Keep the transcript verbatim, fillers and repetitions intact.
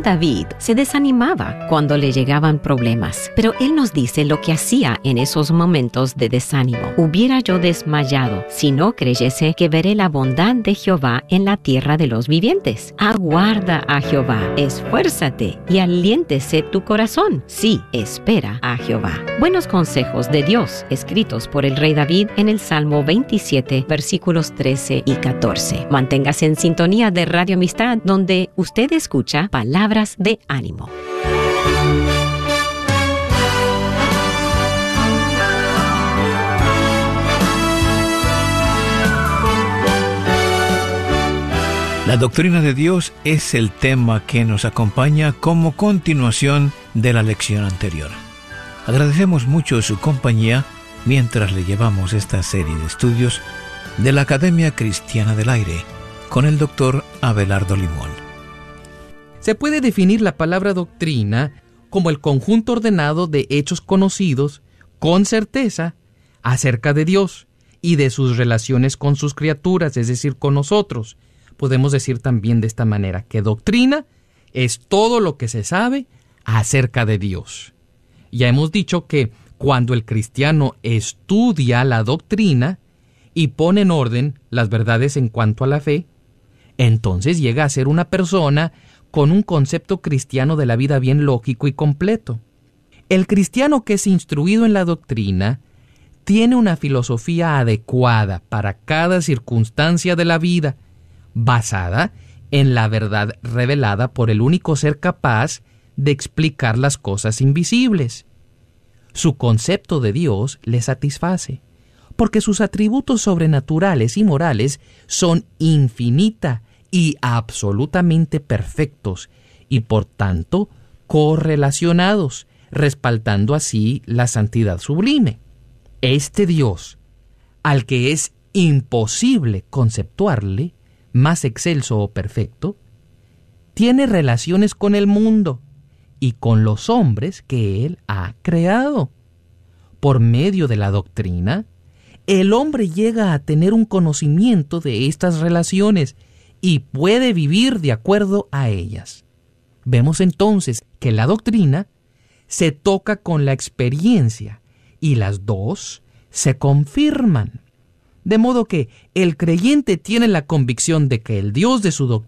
joven David se desanimaba cuando le llegaban problemas, pero él nos dice lo que hacía en esos momentos de desánimo. Hubiera yo desmayado si no creyese que veré la bondad de Jehová en la tierra de los vivientes. Aguarda a Jehová, esfuérzate y aliéntese tu corazón. Sí, espera a Jehová. Buenos consejos de Dios, escritos por el rey David en el Salmo veintisiete, versículos trece y catorce. Manténgase en sintonía de Radio Amistad, donde usted escucha palabras de ánimo. La doctrina de Dios es el tema que nos acompaña como continuación de la lección anterior. Agradecemos mucho su compañía mientras le llevamos esta serie de estudios de la Academia Cristiana del Aire con el doctor Abelardo Limón. Se puede definir la palabra doctrina como el conjunto ordenado de hechos conocidos con certeza acerca de Dios y de sus relaciones con sus criaturas, es decir, con nosotros. Podemos decir también de esta manera que doctrina es todo lo que se sabe acerca de Dios. Ya hemos dicho que cuando el cristiano estudia la doctrina y pone en orden las verdades en cuanto a la fe, entonces llega a ser una persona con un concepto cristiano de la vida bien lógico y completo. El cristiano que es instruido en la doctrina tiene una filosofía adecuada para cada circunstancia de la vida, basada en la verdad revelada por el único ser capaz de explicar las cosas invisibles. Su concepto de Dios le satisface, porque sus atributos sobrenaturales y morales son infinita y absolutamente perfectos, y por tanto correlacionados, respaldando así la santidad sublime. Este Dios, al que es imposible conceptuarle, más excelso o perfecto, tiene relaciones con el mundo y con los hombres que Él ha creado. Por medio de la doctrina, el hombre llega a tener un conocimiento de estas relaciones y puede vivir de acuerdo a ellas. Vemos entonces que la doctrina se toca con la experiencia y las dos se confirman. De modo que el creyente tiene la convicción de que el Dios de su doctrina